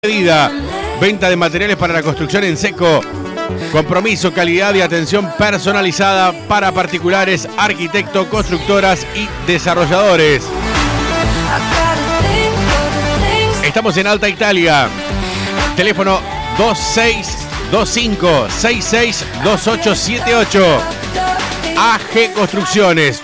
Medida, venta de materiales para la construcción en seco, compromiso, calidad y atención personalizada para particulares, arquitectos, constructoras y desarrolladores. Estamos en Alta Italia, teléfono 2625-662878, AG Construcciones.